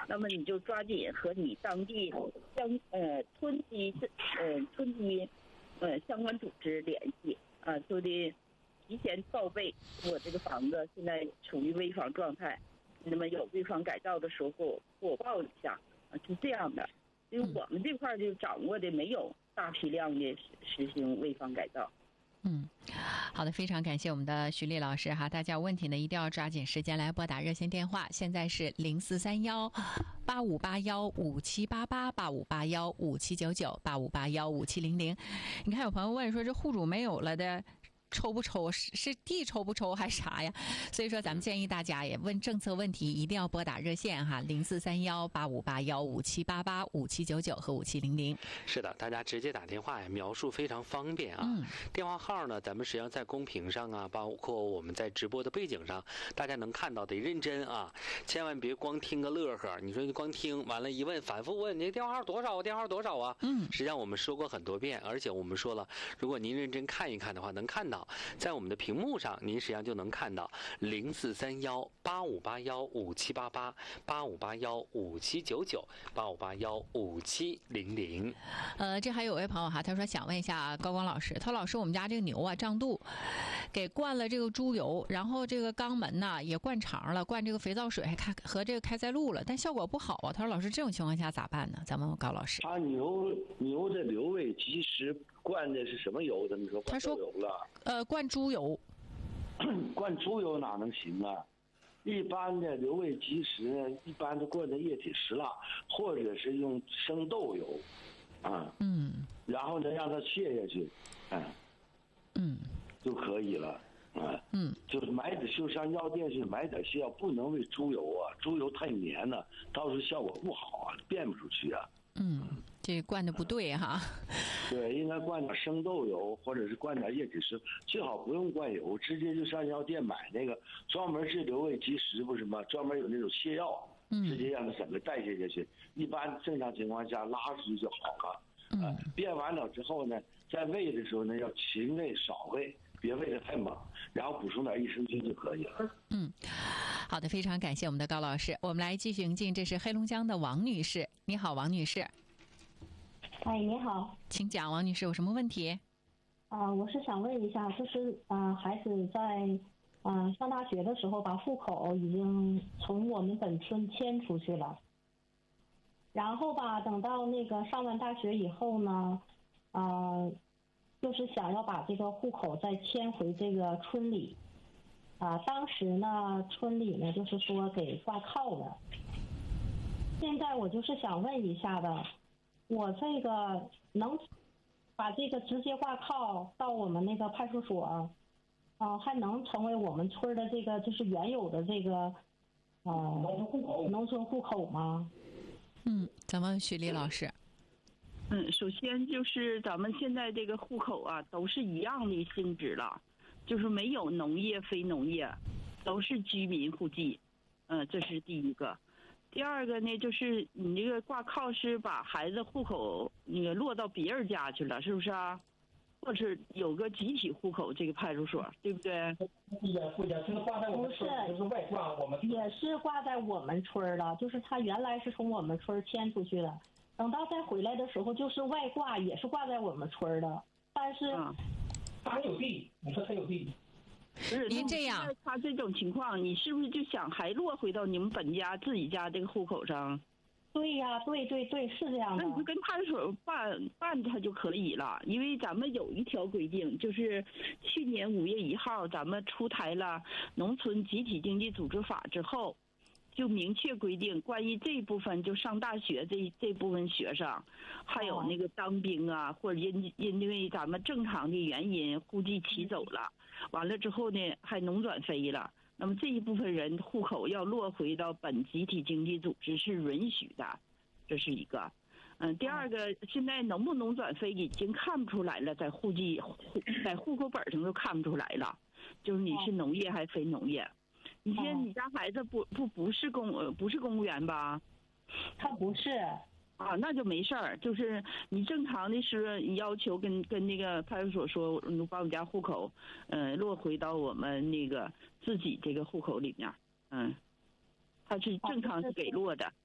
那么你就抓紧和你当地村级相关组织联系就得提前报备，我这个房子现在处于危房状态，那么有危房改造的时候给我报一下是这样的。因为我们这块就掌握的没有大批量的实行危房改造。 好的，非常感谢我们的徐丽老师哈，大家有问题呢一定要抓紧时间来拨打热线电话，现在是0431-8581-5788，8581-5799，8581-5700。你看有朋友问说这户主没有了的抽不抽，是地抽不抽还是啥呀？所以说咱们建议大家也问政策问题一定要拨打热线哈，0431-8581-5788、5799和5700。 是的，大家直接打电话呀，描述非常方便啊。电话号呢，咱们实际上在公屏上啊，包括我们在直播的背景上，大家能看到，得认真啊，千万别光听个乐呵。你说你光听完了，一问反复问，你电话号多少？电话号多少啊？实际上我们说过很多遍，而且我们说了，如果您认真看一看的话，能看到。在我们的屏幕上，您实际上就能看到0431-8581-5788，8581-5799，8581-5700。 这还有位朋友哈，他说想问一下高光老师，他说老师，我们家这个牛啊胀肚，给灌了这个猪油，然后这个肛门呢也灌肠了，灌这个肥皂水还和这个开塞露了，但效果不好啊。他说老师，这种情况下咋办呢？咱问问高老师。 他牛的瘤位及时灌的是什么油的？你说灌豆油了？ 灌猪油。 灌猪油哪能行啊？一般的瘤位及时呢，一般都灌的液体石蜡，或者是用生豆油，然后呢让它泄下去，就可以了，就是就像药店是买点泻药，不能喂猪油啊，猪油太黏了，到时候效果不好啊，变不出去啊。 这灌的不对哈。 对，应该灌点生豆油，或者是灌点液体石，最好不用灌油，直接就上药店买那个专门治瘤位及时不是吗？专门有那种泻药，直接让它整个代谢下去。一般正常情况下拉出去就好了。变完了之后呢，在喂的时候呢要勤喂少喂，别喂得太猛，然后补充点益生菌就可以了。 好的，非常感谢我们的高老师。我们来继续迎进，这是黑龙江的王女士。你好，王女士。 哎，你好， 请讲，王女士有什么问题？ 我是想问一下，就是孩子在上大学的时候，把户口已经从我们本村迁出去了，然后吧，等到那个上完大学以后呢，就是想要把这个户口再迁回这个村里，当时呢，村里呢就是说给挂靠了。现在我就是想问一下的。我这个能把这个直接挂靠到我们那个派出所，还能成为我们村的这个就是原有的这个农村户口吗？ 咱们徐丽老师。 首先就是咱们现在这个户口啊，都是一样的性质了，就是没有农业非农业，都是居民户籍。这是第一个。第二个呢，就是你这个挂靠是把孩子户口那个落到别人家去了，是不是啊？或者是有个集体户口，这个派出所，对不对？ 也是挂在我们村，就是外挂我们。 也是挂在我们村了，就是他原来是从我们村迁出去的，等到再回来的时候，就是外挂，也是挂在我们村的，但是他还有地，你说他有地。 您这样， 他这种情况，你是不是就想还落回到你们本家自己家这个户口上？ 对呀，对，是这样的。 那你就跟派出所办他就可以了，因为咱们有一条规定，就是去年5月1号咱们出台了农村集体经济组织法之后，就明确规定，关于这部分就上大学这部分学生，还有那个当兵啊，或者因为咱们正常的原因户籍起走了，完了之后呢还农转非了，那么这一部分人户口要落回到本集体经济组织是允许的，这是一个。第二个，现在能不能转非已经看不出来了，在户口本上都看不出来了，就是你是农业还是非农业。你现在你家孩子不是公务员吧？ 他不是。 那就没事儿，就是你正常的是你要求跟那个派出所说，把我们家户口落回到我们那个自己这个户口里面，他是正常是给落的。